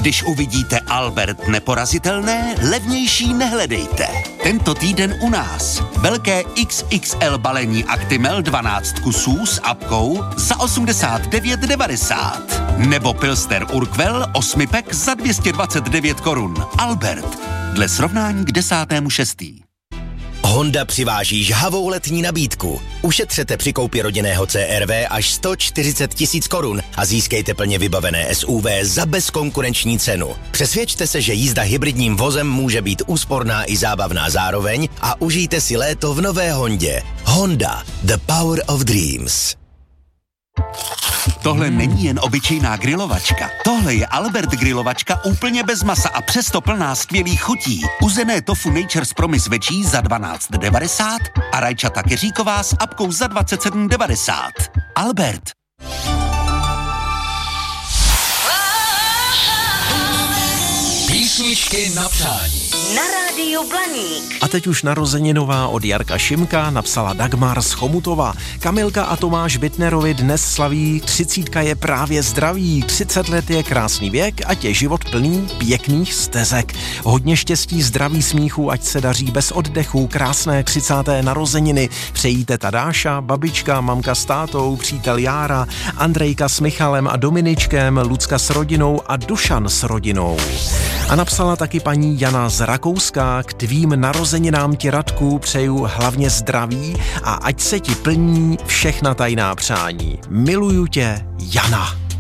Když uvidíte Albert neporazitelné, levnější nehledejte. Tento týden u nás. Velké XXL balení Actimel 12 kusů s apkou za 89,90. Nebo Pilsner Urquell 8 pack za 229 korun. Albert. Dle srovnání k 10.6. Honda přiváží žhavou letní nabídku. Ušetřete při koupi rodinného CR-V až 140 000 korun a získejte plně vybavené SUV za bezkonkurenční cenu. Přesvědčte se, že jízda hybridním vozem může být úsporná i zábavná zároveň a užijte si léto v nové Hondě. Honda, the power of dreams. Tohle není jen obyčejná grilovačka. Tohle je Albert grilovačka úplně bez masa a přesto plná skvělých chutí. Uzené tofu Nature's Promise večí za 12,90 a rajčata keříková s apkou za 27,90. Albert. Písničky na přání. Na rádiu Blaník. A teď už narozeninová od Jarka Šimka napsala Dagmar z Chomutova. Kamilka a Tomáš Bittnerovi dnes slaví, 30 je právě zdraví, 30 let je krásný věk, ať je život plný pěkných stezek. Hodně štěstí, zdraví, smíchu, ať se daří bez oddechu, krásné 30. narozeniny. Přejí teta Dáša, babička, mamka s tátou, přítel Jára, Andrejka s Michalem a Dominičkem, Lucka s rodinou a Dušan s rodinou. A napsala taky paní Jana z Rakouska: k tvým narozeninám ti, Radku, přeju hlavně zdraví a ať se ti plní všechna tajná přání. Miluju tě, Jana.